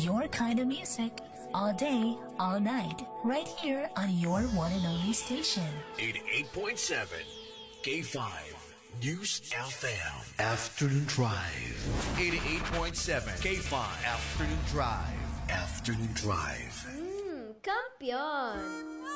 your kind of music, all day, all night, right here on your one and only station. 88.7 K5 News FM. Afternoon Drive. 88.7 K5 Afternoon Drive. Afternoon Drive. Kampiyon!